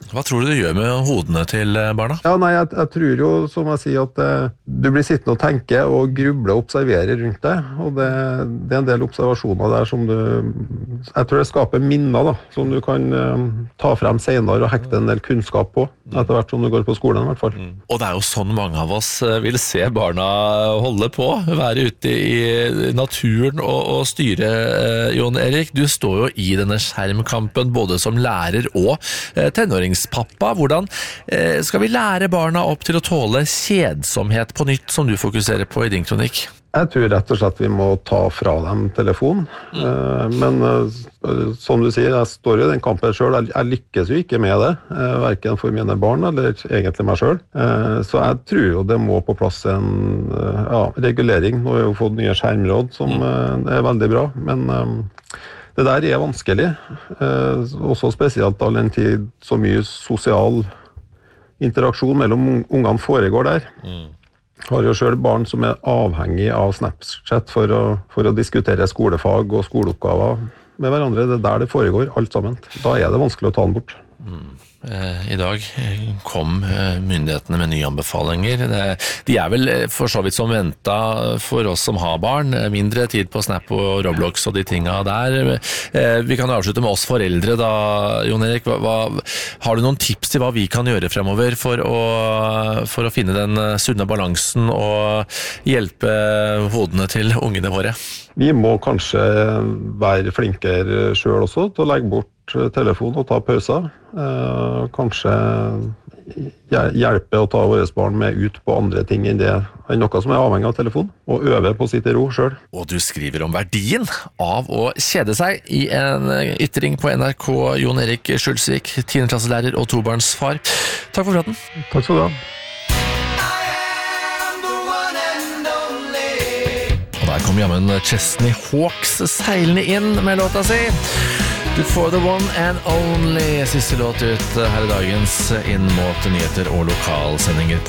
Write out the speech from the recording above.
Hva tror du det gjør med hodene til barna? Ja, nei, jeg tror jo, som jeg sier, at du blir sittende og tenke og gruble og observere rundt deg, og det er en del observasjoner der som jeg tror det skaper minner da, som du kan ta frem senere og hekte en del kunnskap på, etter hvert som du går på skolen i hvert fall. Og det er jo sånn mange av oss vil se barna holde på, være ute i naturen og styre. Jon Erik, du står jo i denne skjermkampen både som lærer og tenåringspappa. Hvordan skal vi lære barna opp til å tåle kjedsomhet på nytt, som du fokuserer på i din kronikk? Jeg tror rett og slett vi må ta fra dem telefonen. Men som du sier, jeg står i den kampen selv. Jeg lykkes jo ikke med det, hverken for mine barn eller egentlig meg selv. Så jeg tror jo det må på plass en regulering. Nå har jeg jo fått nye skjermråd som er veldig bra, men det der er vanskelig. Også spesielt all den tid så mye sosial interaksjon mellom ungene foregår der. Har jo selv barn som er avhengig av Snapchat for å diskutere skolefag og skoleoppgaver med hverandre. Det er der det foregår, alt sammen. Da er det vanskelig å ta den bort. I dag kom myndighetene med nye anbefalinger. De er vel for så vidt som ventet for oss som har barn. Mindre tid på Snap og Roblox og de tingene der. Vi kan avslutte med oss foreldre da, Jon Erik. Har du noen tips til hva vi kan gjøre fremover for å finne den sunne balansen og hjelpe hodene til ungene våre? Vi må kanskje være flinkere selv også til å legge bort telefon og ta pauser. Kanskje hjelpe å ta våre barn med ut på andre ting enn noe som er avhengig av telefon, og øve på å sitte i ro selv. Og du skriver om verdien av å kjede seg i en ytring på NRK. Jon Erik Skjulsvik, 10. klasselærer og tobarnsfar. Takk for praten. Takk skal du ha. Der kom jammen Chesney Hawks seilende inn med låta si. Du får The One and Only, siste låt ut her i dagens inn mot nyheter og lokalsendinger.